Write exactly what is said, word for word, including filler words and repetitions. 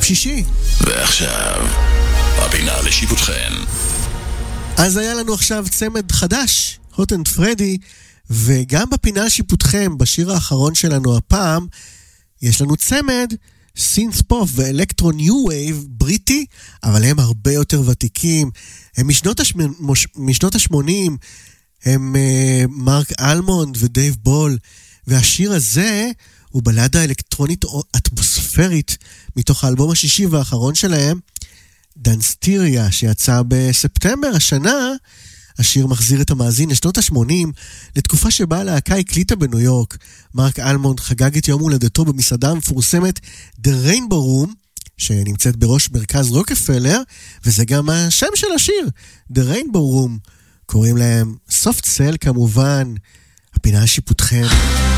שישי. ועכשיו, הפינה לשיפוטכם. אז היה לנו עכשיו צמד חדש, הוט אנד פרדי, וגם בפינה לשיפוטכם, בשיר האחרון שלנו הפעם, יש לנו צמד סינס פופ ואלקטרו ניו וייב בריטי, אבל הם הרבה יותר ותיקים. הם משנות, השמ... משנות ה-שמונים, הם uh, מרק אלמונד ודייב בול, והשיר הזה הוא בלדה אלקטרונית אטמוספרית מתוך האלבום השישי והאחרון שלהם, דנסטיריה, שיצא בספטמבר השנה. השיר מחזיר את המאזין לשנות ה-שמונים, לתקופה שבה הלהקה הקליטה בניו יורק. מרק אלמונד חגג את יום הולדתו במסעדה המפורסמת The Rainbow Room, שנמצאת בראש מרכז רוקפלר, וזה גם השם של השיר, The Rainbow Room. קוראים להם Soft Cell כמובן. הפינה לשיפוטכם.